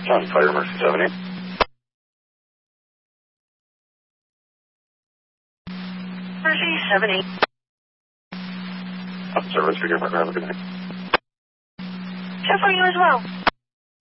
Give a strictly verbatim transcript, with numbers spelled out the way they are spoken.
John Fire, Mercy seven eight. Mercy seven eight. Service, figure, have a good night. Check for you as well.